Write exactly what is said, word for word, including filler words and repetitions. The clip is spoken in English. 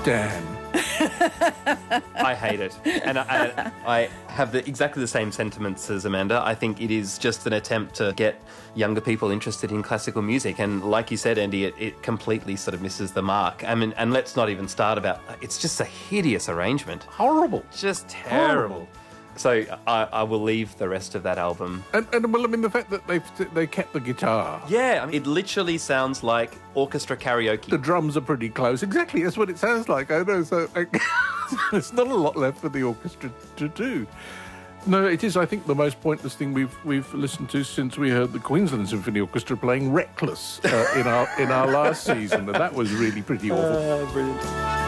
Dan. I hate it. And I, I have the, exactly the same sentiments as Amanda. I think it is just an attempt to get younger people interested in classical music. And like you said, Andy, it, it completely sort of misses the mark. I mean, and let's not even start about... It's just a hideous arrangement. Horrible. Just terrible. Horrible. So I, I will leave the rest of that album. And, and well, I mean, the fact that they they kept the guitar. Yeah, I mean, it literally sounds like orchestra karaoke. The drums are pretty close. Exactly, that's what it sounds like. I know, so like, there's not a lot left for the orchestra to do. No, it is, I think, the most pointless thing we've we've listened to since we heard the Queensland Symphony Orchestra playing Reckless uh, in our in our last season, and that was really pretty awful. Uh, brilliant.